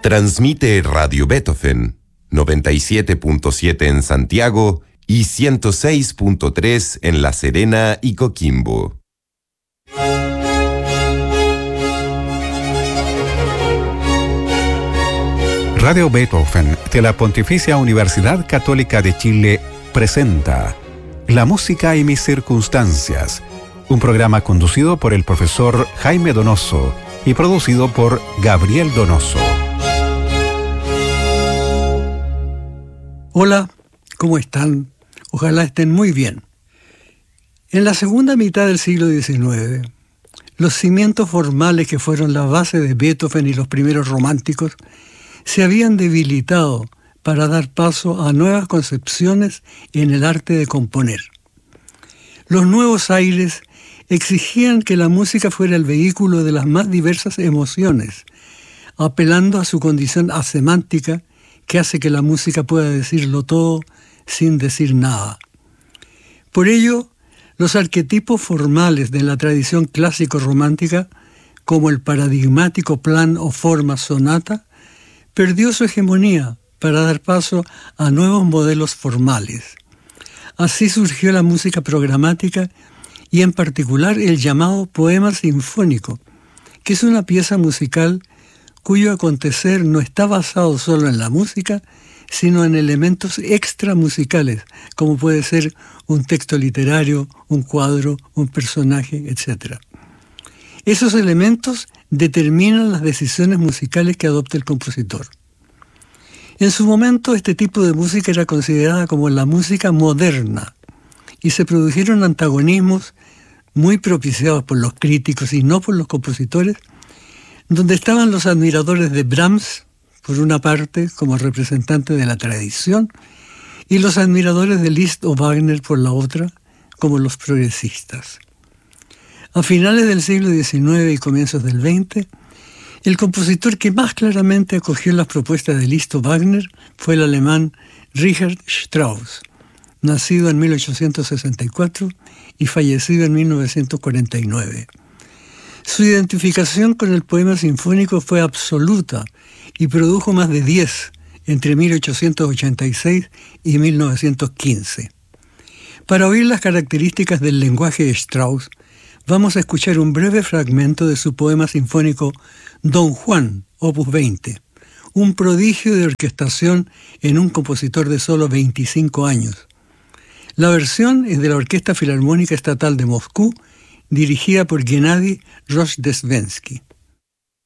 Transmite Radio Beethoven, 97.7 en Santiago y 106.3 en La Serena y Coquimbo. Radio Beethoven de la Pontificia Universidad Católica de Chile presenta La música y mis circunstancias, un programa conducido por el profesor Jaime Donoso y producido por Gabriel Donoso. Hola, ¿cómo están? Ojalá estén muy bien. En la segunda mitad del siglo XIX, los cimientos formales que fueron la base de Beethoven y los primeros románticos se habían debilitado para dar paso a nuevas concepciones en el arte de componer. Los nuevos aires exigían que la música fuera el vehículo de las más diversas emociones, apelando a su condición asemántica que hace que la música pueda decirlo todo sin decir nada. Por ello, los arquetipos formales de la tradición clásico-romántica, como el paradigmático plan o forma sonata, perdió su hegemonía para dar paso a nuevos modelos formales. Así surgió la música programática y en particular el llamado poema sinfónico, que es una pieza musical cuyo acontecer no está basado solo en la música, sino en elementos extramusicales, como puede ser un texto literario, un cuadro, un personaje, etc. Esos elementos determinan las decisiones musicales que adopta el compositor. En su momento, este tipo de música era considerada como la música moderna y se produjeron antagonismos muy propiciados por los críticos y no por los compositores, donde estaban los admiradores de Brahms, por una parte, como representante de la tradición, y los admiradores de Liszt o Wagner, por la otra, como los progresistas. A finales del siglo XIX y comienzos del XX, el compositor que más claramente acogió las propuestas de Liszt o Wagner fue el alemán Richard Strauss, nacido en 1864 y fallecido en 1949. Su identificación con el poema sinfónico fue absoluta y produjo más de 10 entre 1886 y 1915. Para oír las características del lenguaje de Strauss, vamos a escuchar un breve fragmento de su poema sinfónico Don Juan, opus 20, un prodigio de orquestación en un compositor de solo 25 años. La versión es de la Orquesta Filarmónica Estatal de Moscú, dirigida por Gennady Rozhdestvensky.